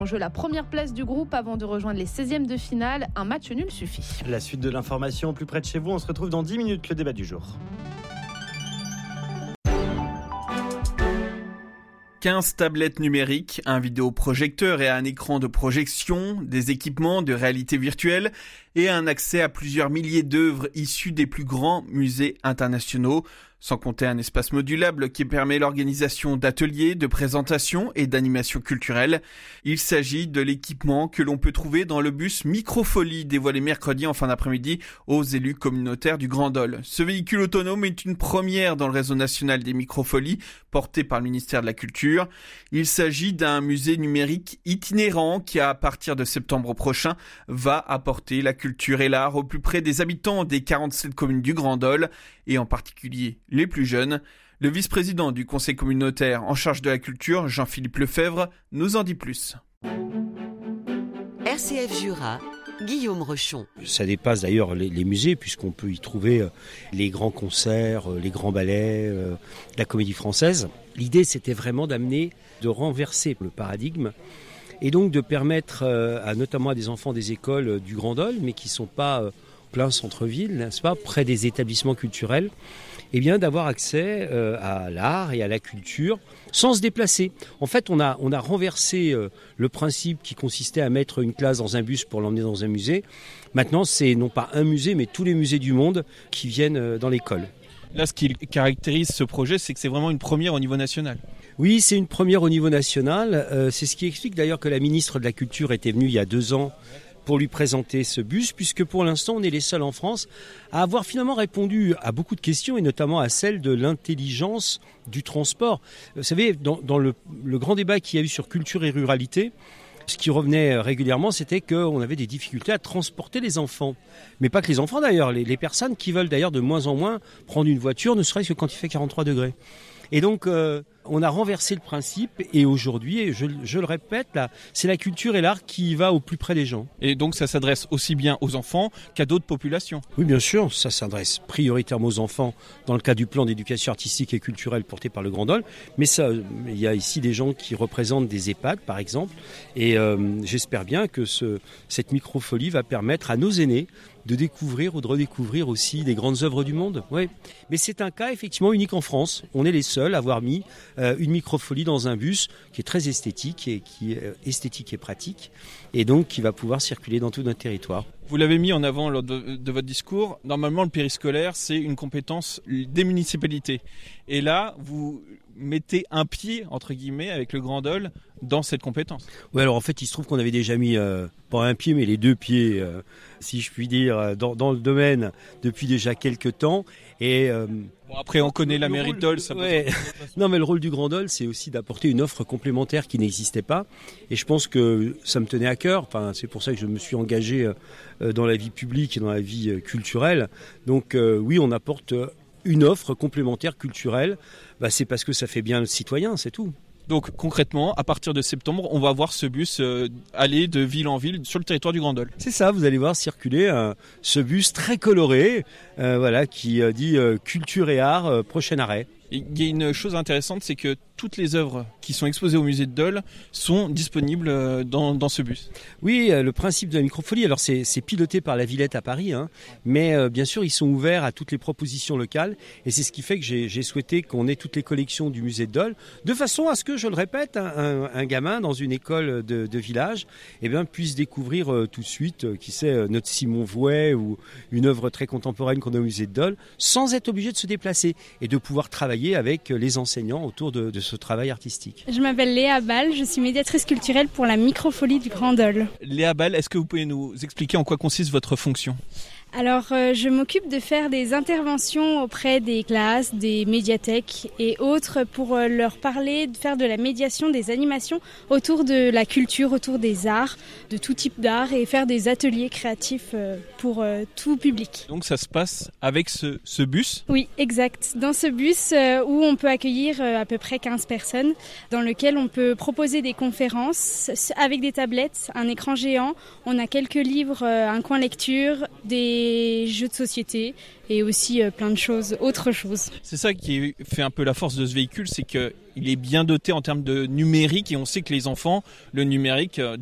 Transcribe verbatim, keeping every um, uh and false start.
En jeu, la première place du groupe avant de rejoindre les seizièmes de finale. Un match nul suffit. La suite de l'information plus près de chez vous. On se retrouve dans dix minutes, le débat du jour. quinze tablettes numériques, un vidéoprojecteur et un écran de projection, des équipements de réalité virtuelle et un accès à plusieurs milliers d'œuvres issues des plus grands musées internationaux, sans compter un espace modulable qui permet l'organisation d'ateliers, de présentations et d'animations culturelles. Il s'agit de l'équipement que l'on peut trouver dans le bus Microfolie, dévoilé mercredi en fin d'après-midi aux élus communautaires du Grand Dol. Ce véhicule autonome est une première dans le réseau national des Microfolies, porté par le ministère de la Culture. Il s'agit d'un musée numérique itinérant qui, à partir de septembre prochain, va apporter la culture et l'art au plus près des habitants des quarante-sept communes du Grand Dol, et en particulier les plus jeunes. Le vice-président du conseil communautaire en charge de la culture, Jean-Philippe Lefebvre, nous en dit plus. R C F Jura, Guillaume Rochon. Ça dépasse d'ailleurs les, les musées, puisqu'on peut y trouver les grands concerts, les grands ballets, euh, la comédie française. L'idée, c'était vraiment d'amener, de renverser le paradigme, et donc de permettre euh, à notamment à des enfants des écoles du Grand Dol, mais qui ne sont pas euh, plein centre-ville, n'est-ce pas, près des établissements culturels, eh bien d'avoir accès euh, à l'art et à la culture sans se déplacer. En fait, on a, on a renversé euh, le principe qui consistait à mettre une classe dans un bus pour l'emmener dans un musée. Maintenant, c'est non pas un musée, mais tous les musées du monde qui viennent euh, dans l'école. Là, ce qui caractérise ce projet, c'est que c'est vraiment une première au niveau national. Oui, c'est une première au niveau national. Euh, c'est ce qui explique d'ailleurs que la ministre de la Culture était venue il y a deux ans pour lui présenter ce bus, puisque pour l'instant, on est les seuls en France à avoir finalement répondu à beaucoup de questions, et notamment à celle de l'intelligence du transport. Vous savez, dans, dans le, le grand débat qu'il y a eu sur culture et ruralité, ce qui revenait régulièrement, c'était qu'on avait des difficultés à transporter les enfants. Mais pas que les enfants d'ailleurs, les, les personnes qui veulent d'ailleurs de moins en moins prendre une voiture, ne serait-ce que quand il fait quarante-trois degrés. Et donc, euh, on a renversé le principe, et aujourd'hui, je, je le répète, là, c'est la culture et l'art qui va au plus près des gens. Et donc ça s'adresse aussi bien aux enfants qu'à d'autres populations. Oui, bien sûr, ça s'adresse prioritairement aux enfants dans le cadre du plan d'éducation artistique et culturelle porté par le Grand Dol. Mais ça, il y a ici des gens qui représentent des EHPAD, par exemple, et euh, j'espère bien que ce, cette microfolie va permettre à nos aînés de découvrir ou de redécouvrir aussi des grandes œuvres du monde. Ouais. Mais c'est un cas effectivement unique en France. On est les seuls à avoir mis euh, une microfolie dans un bus qui est très esthétique et qui est euh, esthétique et pratique, et donc qui va pouvoir circuler dans tout notre territoire. Vous l'avez mis en avant lors de, de votre discours. Normalement, le périscolaire, c'est une compétence des municipalités. Et là, vous mettez un pied, entre guillemets, avec le Grand Dol, dans cette compétence. Oui, alors en fait, il se trouve qu'on avait déjà mis, euh, pas un pied, mais les deux pieds, euh, si je puis dire, dans, dans le domaine depuis déjà quelques temps. Et euh, bon, après, on connaît la mairie de Dol. Ça ouais. Non, mais le rôle du Grand Dol, c'est aussi d'apporter une offre complémentaire qui n'existait pas. Et je pense que ça me tenait à cœur. Enfin, c'est pour ça que je me suis engagé euh, dans la vie publique et dans la vie euh, culturelle. Donc euh, oui, on apporte une offre complémentaire culturelle. Bah, c'est parce que ça fait bien le citoyen, c'est tout. Donc concrètement, à partir de septembre, on va voir ce bus euh, aller de ville en ville sur le territoire du Grand Dol. C'est ça, vous allez voir circuler euh, ce bus très coloré, euh, voilà, qui euh, dit euh, culture et art, euh, prochain arrêt. Il y a une chose intéressante, c'est que toutes les œuvres qui sont exposées au musée de Dol sont disponibles dans, dans ce bus. Oui, le principe de la microfolie, alors c'est, c'est piloté par la Villette à Paris, hein, mais euh, bien sûr ils sont ouverts à toutes les propositions locales, et c'est ce qui fait que j'ai, j'ai souhaité qu'on ait toutes les collections du musée de Dol, de façon à ce que, je le répète, un, un, un gamin dans une école de, de village eh bien, puisse découvrir euh, tout de suite, euh, qui sait, euh, notre Simon Vouet ou une œuvre très contemporaine qu'on a au musée de Dol, sans être obligé de se déplacer et de pouvoir travailler avec les enseignants autour de, de ce travail artistique. Je m'appelle Léa Ball, je suis médiatrice culturelle pour la microfolie du Grand Dol. Léa Ball, est-ce que vous pouvez nous expliquer en quoi consiste votre fonction ? Alors, euh, je m'occupe de faire des interventions auprès des classes, des médiathèques et autres pour euh, leur parler, de faire de la médiation, des animations autour de la culture, autour des arts, de tout type d'art, et faire des ateliers créatifs euh, pour euh, tout public. Donc ça se passe avec ce, ce bus ? Oui, exact. Dans ce bus euh, où on peut accueillir euh, à peu près quinze personnes, dans lequel on peut proposer des conférences avec des tablettes, un écran géant, on a quelques livres, euh, un coin lecture, des des jeux de société et aussi plein de choses, autres choses. C'est ça qui fait un peu la force de ce véhicule, c'est qu'il est bien doté en termes de numérique et on sait que les enfants, le numérique,